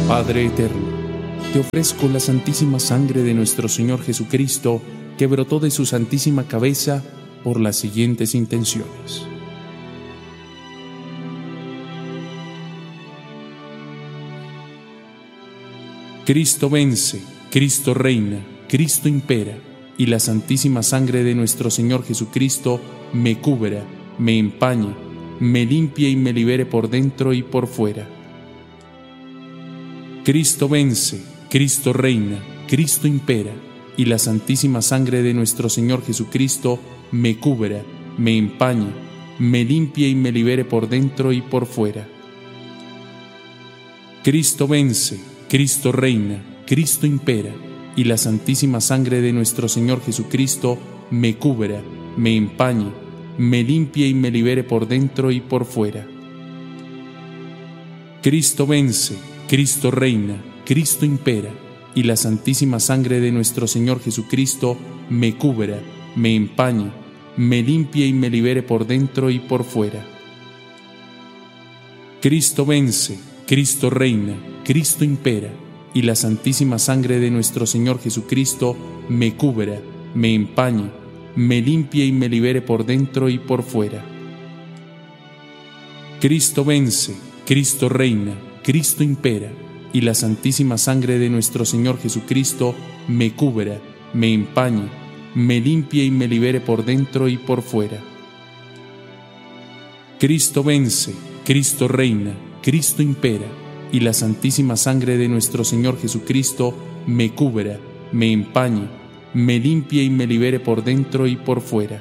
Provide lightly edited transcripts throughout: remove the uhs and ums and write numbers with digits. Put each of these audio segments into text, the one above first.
Padre eterno, te ofrezco la santísima sangre de nuestro Señor Jesucristo, que brotó de su santísima cabeza por las siguientes intenciones. Cristo vence, Cristo reina, Cristo impera, y la santísima sangre de nuestro Señor Jesucristo me cubra, me empañe, me limpie y me libere por dentro y por fuera. Cristo vence, Cristo reina, Cristo impera, y la santísima sangre de nuestro Señor Jesucristo me cubra, me empañe, me limpie y me libere por dentro y por fuera. Cristo vence, Cristo reina, Cristo impera, y la santísima sangre de nuestro Señor Jesucristo me cubra, me empañe, me limpie y me libere por dentro y por fuera. Cristo vence, Cristo reina, Cristo impera, y la santísima sangre de nuestro Señor Jesucristo me cubra, me empañe, me limpie y me libere por dentro y por fuera. Cristo vence, Cristo reina, Cristo impera, y la santísima sangre de nuestro Señor Jesucristo me cubra, me empañe, me limpie y me libere por dentro y por fuera. Cristo vence, Cristo reina, Cristo impera, y la santísima sangre de nuestro Señor Jesucristo me cubra, me empañe, me limpie y me libere por dentro y por fuera. Cristo vence, Cristo reina, Cristo impera, y la santísima sangre de nuestro Señor Jesucristo me cubra, me empañe, me limpie y me libere por dentro y por fuera.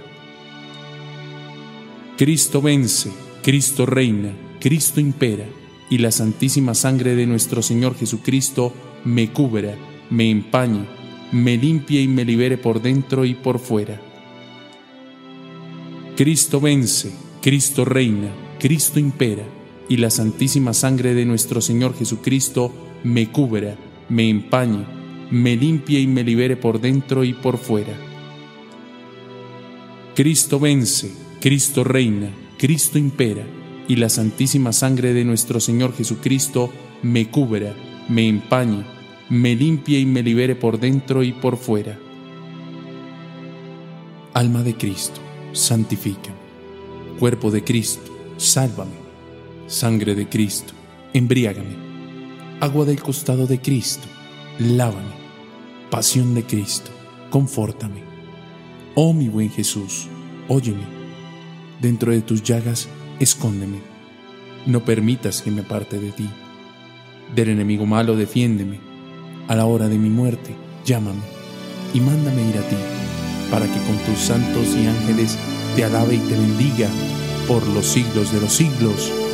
Cristo vence, Cristo reina, Cristo impera, y la santísima sangre de nuestro Señor Jesucristo me cubra, me empañe, me limpie y me libere por dentro y por fuera. Cristo vence, Cristo reina, Cristo impera, y la santísima sangre de nuestro Señor Jesucristo me cubra, me empañe, me limpie y me libere por dentro y por fuera. Cristo vence, Cristo reina, Cristo impera, y la santísima sangre de nuestro Señor Jesucristo me cubra, me empañe, me limpie y me libere por dentro y por fuera. Alma de Cristo, santifícame. Cuerpo de Cristo, sálvame. Sangre de Cristo, embriágame. Agua del costado de Cristo, lávame. Pasión de Cristo, confórtame. Oh mi buen Jesús, óyeme. Dentro de tus llagas, escóndeme. No permitas que me aparte de ti. Del enemigo malo, defiéndeme. A la hora de mi muerte, llámame y mándame ir a ti, para que con tus santos y ángeles te alabe y te bendiga por los siglos de los siglos.